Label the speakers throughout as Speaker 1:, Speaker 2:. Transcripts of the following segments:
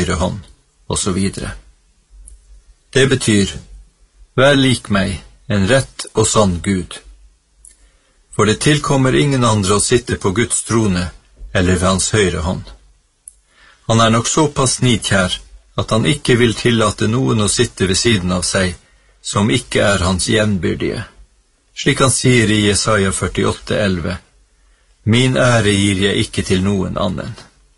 Speaker 1: høyre hånd, og så videre. Det betyr, vær lik meg, en rett og sann Gud. For det tilkommer ingen andre å sitte på Guds trone eller ved hans høyre hånd. Han er nok såpass nidkjær at han ikke vil tillate noen å sitte ved siden av seg som ikke er hans jevnbyrdige, slik han sier i Jesaja 48:11. Min ære gir jeg ikke til noen annen.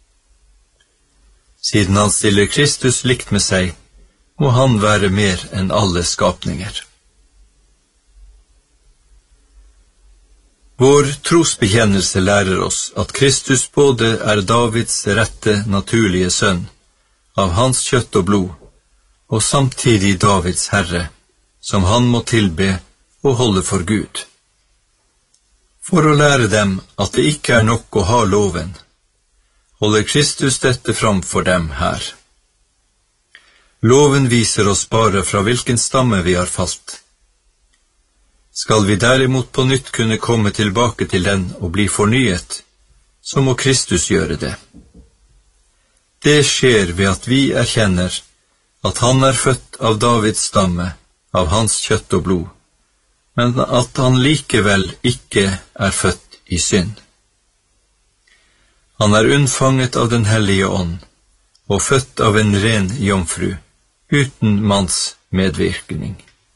Speaker 1: Siden han stiller Kristus likt med seg, må han være mer enn alle skapninger. Vår trosbekjennelse lærer oss at Kristus både er Davids rette, naturlige sønn, av hans kjøtt og blod, og samtidig Davids herre, som han må tilbe og holde for Gud. For å lære dem at det ikke er nok å ha loven, holder Kristus dette fram for dem her. Loven viser oss bare fra hvilken stamme vi har falt. Skal vi derimot på nytt kunne komme tilbake til den og bli fornyet, så må Kristus gjøre det. Det skjer ved at vi erkjenner at han er født av Davids stamme, av hans kjøtt og blod, men at han likevel ikke er født i synd. Han er unnfanget av den hellige ånd, og født av en ren jomfru, uten manns medvirkning.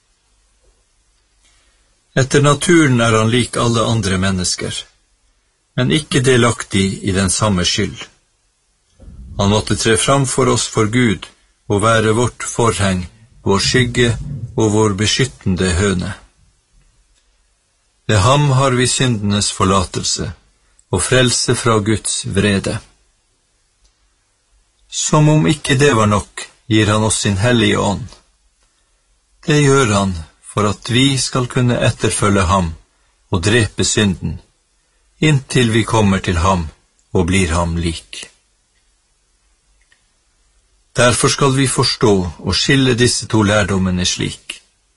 Speaker 1: Etter naturen er han lik alle andre mennesker, men ikke delaktig i den samme skyld. Han måtte tre fram for oss for Gud og være vårt forheng, vår skygge og vår beskyttende høne. Ved ham har vi syndenes forlatelse og frelse fra Guds vrede. Som om ikke det var nok, gir han oss sin hellige ånd. Det gjør han for at vi skal kunne etterfølge ham og drepe synden, inntil vi kommer til ham og blir ham lik. Derfor skal vi forstå og skille disse to lærdommene slik.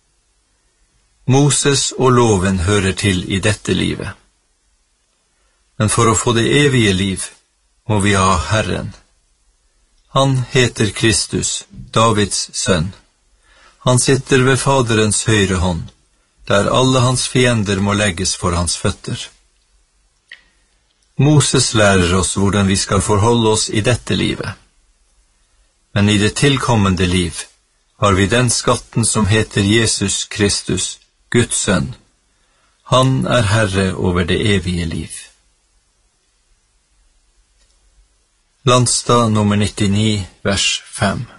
Speaker 1: Moses og loven hører til i dette livet. Men for å få det evige liv må vi ha Herren. Han heter Kristus, Davids sønn. Han sitter ved Faderens høyre hånd, der alle hans fiender må legges for hans føtter. Moses lærer oss hvordan vi skal forholde oss i dette livet. Men i det tilkommende liv har vi den skatten som heter Jesus Kristus, Guds sønn. Han er Herre over det evige liv. Landstad nummer 99, vers 5.